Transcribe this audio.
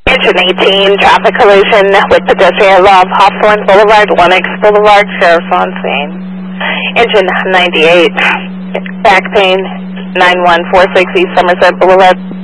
Engine 18, traffic collision with pedestrian Love, Hawthorne Boulevard, 1X Boulevard, sheriff's on scene. Engine 98, back pain, 9146 East Somerset Boulevard.